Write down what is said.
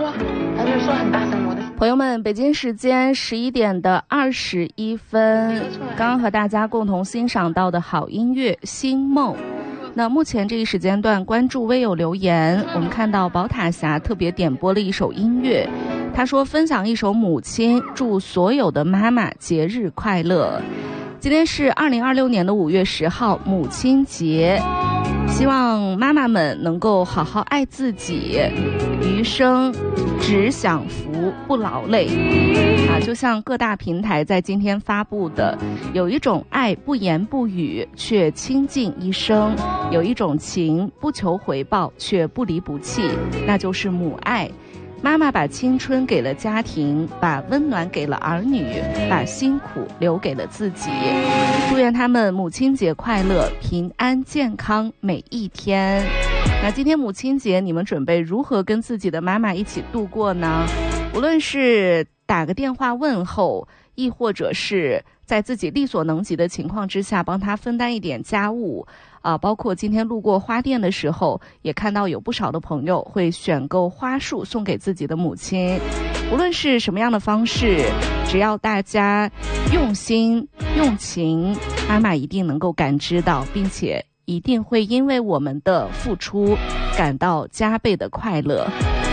还是说很大声？我的朋友们，北京时间11:21，刚刚和大家共同欣赏到的好音乐《星梦》。那目前这一时间段关注微友留言，我们看到宝塔侠特别点播了一首音乐，他说分享一首母亲，祝所有的妈妈节日快乐。今天是2026年的5月10号，母亲节，希望妈妈们能够好好爱自己，余生只享福不劳累就像各大平台在今天发布的，有一种爱不言不语却倾尽一生，有一种情不求回报却不离不弃，那就是母爱。妈妈把青春给了家庭，把温暖给了儿女，把辛苦留给了自己。祝愿他们母亲节快乐，平安健康每一天。那今天母亲节，你们准备如何跟自己的妈妈一起度过呢？无论是打个电话问候，亦或者是在自己力所能及的情况之下帮她分担一点家务包括今天路过花店的时候，也看到有不少的朋友会选购花束送给自己的母亲。无论是什么样的方式，只要大家用心用情，妈妈一定能够感知到，并且一定会因为我们的付出感到加倍的快乐。